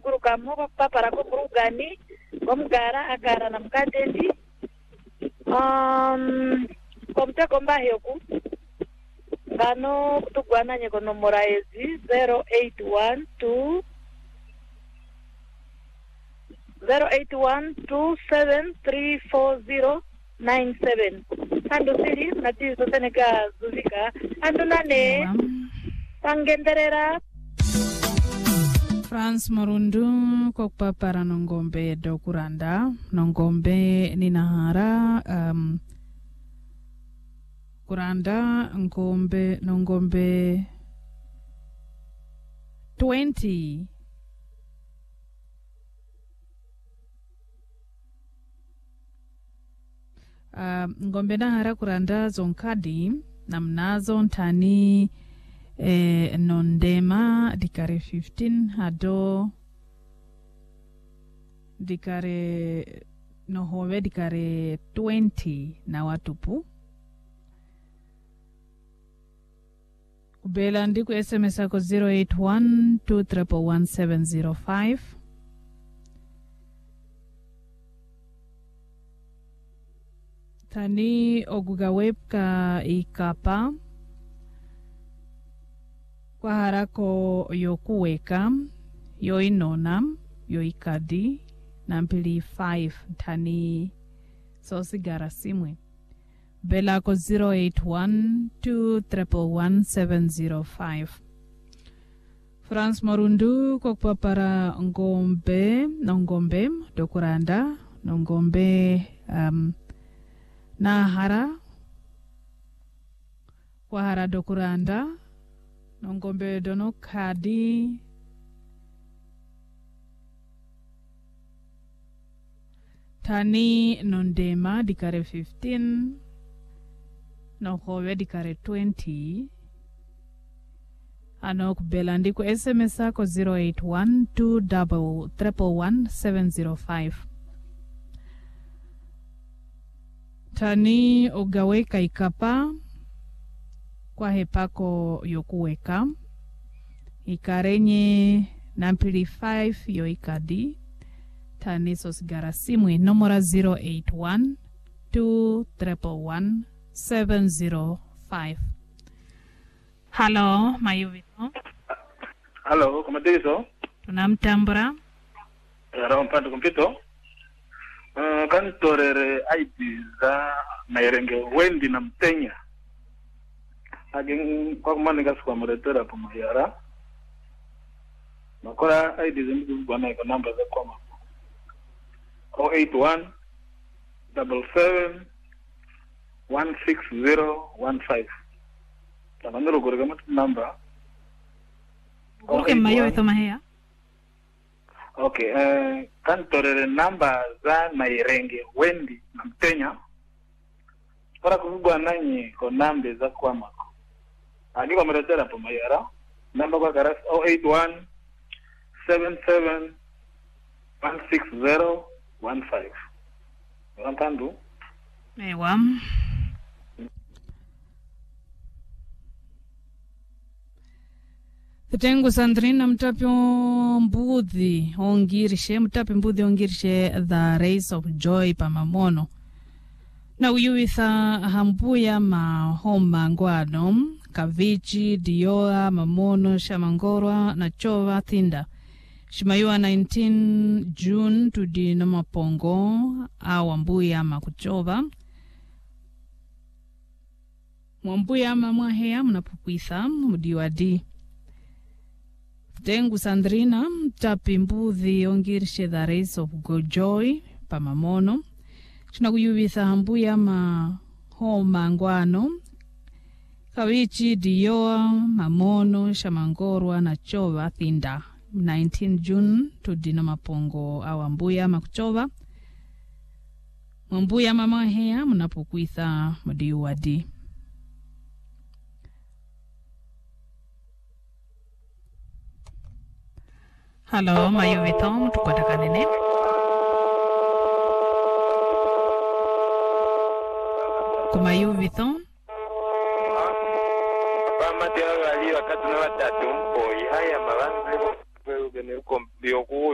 guru kamo para ko brugani gomgara agara na mkatendi komte komba heku ngano kutugwana nyeko nomora ezi 0812734097 ando siri natizo teneka zuzika ando nane tangenderera France Morundu kokpa para nongombe dokuranda nongombe ninahara kuranda nongombe 20 ngombe nahara kuranda zonkadi namnazo ntani nondema dikare 15 hado dikare nohove dikare 20 na watupu kubela ndiku SMS ako 0812311705 tani oguga webka ikapa kwa harako yokuweka yoinona yoikadi nampili 5 tani sosigara simwe bela ko 0812311705 France Morundu kokpa para ngombe dokuranda ngombe nahara kwa hara dokuranda nongombe dono kadi tani nondema dikare 15 nohove dikare 20 anok belandi ko SMS ako 0812311705 tani ogaweka ikapa kwa hepako yokuweka ikarenye nampili 5 yoikadi tani sosigara simwe nomora 0812311705 Halo mayuvito Halo kumatizo tunamtambura era mpando kompito kantorere ID za nairenge wendi na mtenya agin kwa kumani kwa mretera pamoja makora ID zimbu bwana iko namba za kwa 081 77 16015 tamandoro gorega mat namba okay mayo ito mahea okay kantorere namba za nairenge wendi na mtenya para kuvugwa nanyi ko nambe za kwama agiko mretera pamoja namba kwa garas 081 77 16015 Wantandu ewa Tengu Sandrina mtapyo mbudhi ongirishe the Race of Joy pamamono na uyuitha hambuya mahoma ngwano kavichi dioa mamono shamangorwa na chova thinda shimayua 19 June tudi na mapongo awambuya makuchova mwambuya mamwahea mnapukwitha mudiwadi Tengu Sandrina mtapi mbudhi ongirishe the Race of Joy pamamono tunakuyubitha hambuya mahoma ngwano kavichi dioa mamono shamangorwa na chova thinda 19 June tudina mapongo awambuya makuchova mwambuya mama hea mnapokuitha mdiwadi Halo mayuvito tupata nene kumayuvito Pama tia gali wakati na watatu mpoi haya malanzi kwa ugene uko mbioku